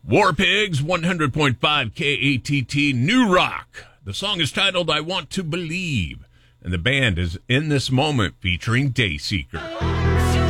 War Pigs, 100.5 KATT, New Rock. The song is titled I Want to Believe, and the band is In This Moment featuring Dayseeker.